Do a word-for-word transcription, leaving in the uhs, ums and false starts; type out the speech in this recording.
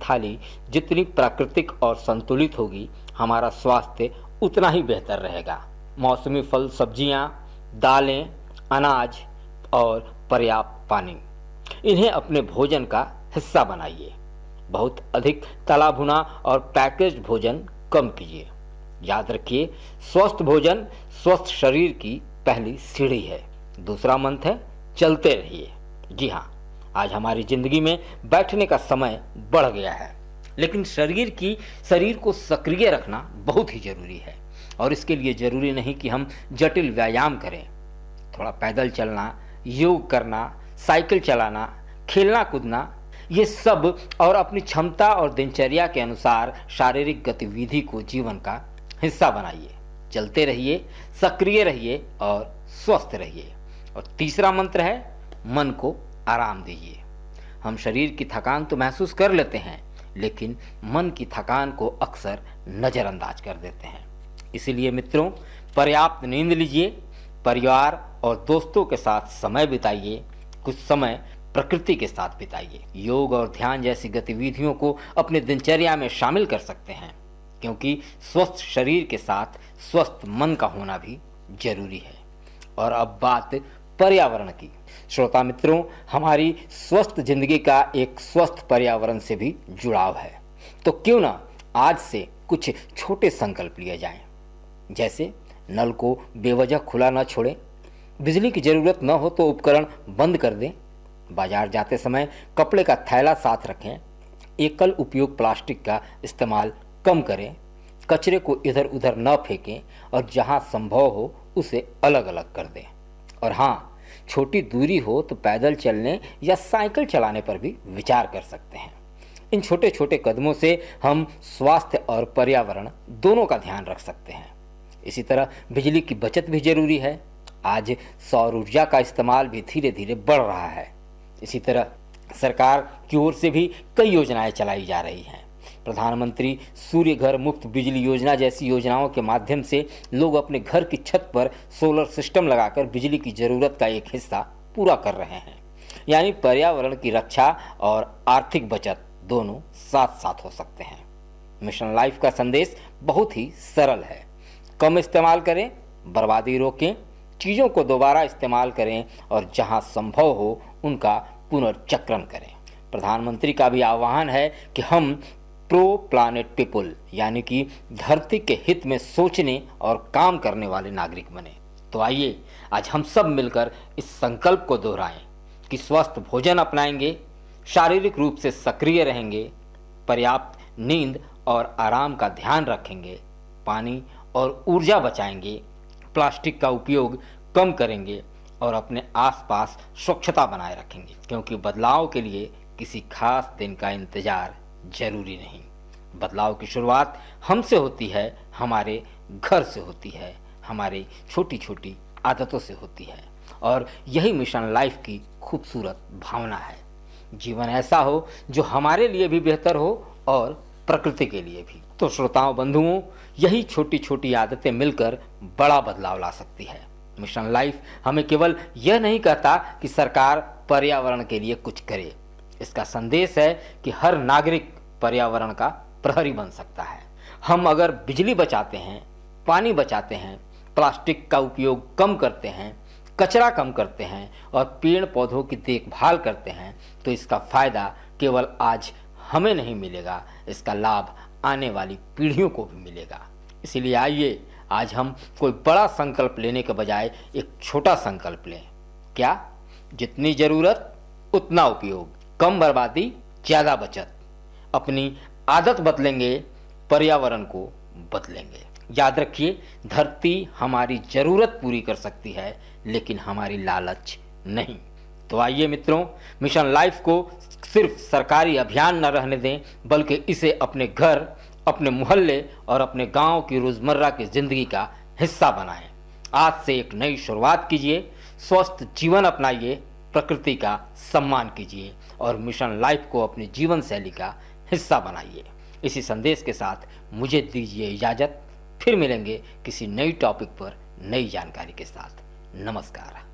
थाली जितनी प्राकृतिक और संतुलित होगी, हमारा स्वास्थ्य उतना ही बेहतर रहेगा। मौसमी फल, सब्जियां, दालें, अनाज और पर्याप्त पानी, इन्हें अपने भोजन का हिस्सा बनाइए। बहुत अधिक तला भुना और पैकेज्ड भोजन कम कीजिए। याद रखिए, स्वस्थ भोजन स्वस्थ शरीर की पहली सीढ़ी है। दूसरा मंत्र है, चलते रहिए। जी हाँ, आज हमारी जिंदगी में बैठने का समय बढ़ गया है, लेकिन शरीर की शरीर को सक्रिय रखना बहुत ही जरूरी है। और इसके लिए जरूरी नहीं कि हम जटिल व्यायाम करें। थोड़ा पैदल चलना, योग करना, साइकिल चलाना, खेलना कूदना, ये सब और अपनी क्षमता और दिनचर्या के अनुसार शारीरिक गतिविधि को जीवन का हिस्सा बनाइए। चलते रहिए, सक्रिय रहिए और स्वस्थ रहिए। और तीसरा मंत्र है, मन को आराम दीजिए। हम शरीर की थकान तो महसूस कर लेते हैं, लेकिन मन की थकान को अक्सर नज़रअंदाज कर देते हैं। इसीलिए मित्रों, पर्याप्त नींद लीजिए, परिवार और दोस्तों के साथ समय बिताइए, कुछ समय प्रकृति के साथ बिताइए। योग और ध्यान जैसी गतिविधियों को अपने दिनचर्या में शामिल कर सकते हैं, क्योंकि स्वस्थ शरीर के साथ स्वस्थ मन का होना भी जरूरी है। और अब बात पर्यावरण की। श्रोता मित्रों, हमारी स्वस्थ जिंदगी का एक स्वस्थ पर्यावरण से भी जुड़ाव है। तो क्यों ना आज से कुछ छोटे संकल्प लिए जाएं। जैसे नल को बेवजह खुला न छोड़ें, बिजली की जरूरत न हो तो उपकरण बंद कर दें, बाजार जाते समय कपड़े का थैला साथ रखें, एकल उपयोग प्लास्टिक का इस्तेमाल कम करें, कचरे को इधर उधर न फेंकें और जहां संभव हो उसे अलग अलग कर दें। और हाँ, छोटी दूरी हो तो पैदल चलने या साइकिल चलाने पर भी विचार कर सकते हैं। इन छोटे छोटे कदमों से हम स्वास्थ्य और पर्यावरण दोनों का ध्यान रख सकते हैं। इसी तरह बिजली की बचत भी जरूरी है। आज सौर ऊर्जा का इस्तेमाल भी धीरे धीरे बढ़ रहा है। इसी तरह सरकार की ओर से भी कई योजनाएं चलाई जा रही हैं। प्रधानमंत्री सूर्य घर मुफ्त बिजली योजना जैसी योजनाओं के माध्यम से लोग अपने घर की छत पर सोलर सिस्टम लगाकर बिजली की जरूरत का एक हिस्सा पूरा कर रहे हैं। यानी पर्यावरण की रक्षा और आर्थिक बचत दोनों साथ साथ हो सकते हैं। मिशन लाइफ का संदेश बहुत ही सरल है। कम इस्तेमाल करें, बर्बादी रोकें, चीज़ों को दोबारा इस्तेमाल करें और जहां संभव हो उनका पुनर्चक्रण करें। प्रधानमंत्री का भी आह्वान है कि हम प्रो प्लानेट पीपुल, यानी कि धरती के हित में सोचने और काम करने वाले नागरिक बने। तो आइए आज हम सब मिलकर इस संकल्प को दोहराएं कि स्वस्थ भोजन अपनाएंगे, शारीरिक रूप से सक्रिय रहेंगे, पर्याप्त नींद और आराम का ध्यान रखेंगे, पानी और ऊर्जा बचाएंगे, प्लास्टिक का उपयोग कम करेंगे और अपने आसपास स्वच्छता बनाए रखेंगे। क्योंकि बदलाव के लिए किसी खास दिन का इंतजार जरूरी नहीं। बदलाव की शुरुआत हमसे होती है, हमारे घर से होती है, हमारे छोटी छोटी आदतों से होती है। और यही मिशन लाइफ की खूबसूरत भावना है। जीवन ऐसा हो जो हमारे लिए भी बेहतर हो और प्रकृति के लिए भी। तो श्रोताओं बंधुओं, यही छोटी छोटी आदतें मिलकर बड़ा बदलाव ला सकती है। मिशन लाइफ हमें केवल यह नहीं कहता कि सरकार पर्यावरण के लिए कुछ करे। इसका संदेश है कि हर नागरिक पर्यावरण का प्रहरी बन सकता है। हम अगर बिजली बचाते हैं, पानी बचाते हैं, प्लास्टिक का उपयोग कम करते हैं, कचरा कम करते हैं और पेड़ पौधों की देखभाल करते हैं, तो इसका फायदा केवल आज हमें नहीं मिलेगा, इसका लाभ आने वाली पीढ़ियों को भी मिलेगा। इसीलिए आइए आज हम कोई बड़ा संकल्प लेने के बजाय एक छोटा संकल्प लें। क्या? जितनी जरूरत उतना उपयोग, कम बर्बादी, ज्यादा बचत। अपनी आदत बदलेंगे, पर्यावरण को बदलेंगे। याद रखिए, धरती हमारी जरूरत पूरी कर सकती है, लेकिन हमारी लालच नहीं। तो आइए मित्रों, मिशन लाइफ को सिर्फ सरकारी अभियान न रहने दें, बल्कि इसे अपने घर, अपने मोहल्ले और अपने गांव की रोजमर्रा की जिंदगी का हिस्सा बनाएं। आज से एक नई शुरुआत कीजिए, स्वस्थ जीवन अपनाइए, प्रकृति का सम्मान कीजिए और मिशन लाइफ को अपनी जीवन शैली का हिस्सा बनाइए। इसी संदेश के साथ मुझे दीजिए इजाजत। फिर मिलेंगे किसी नई टॉपिक पर नई जानकारी के साथ। नमस्कार।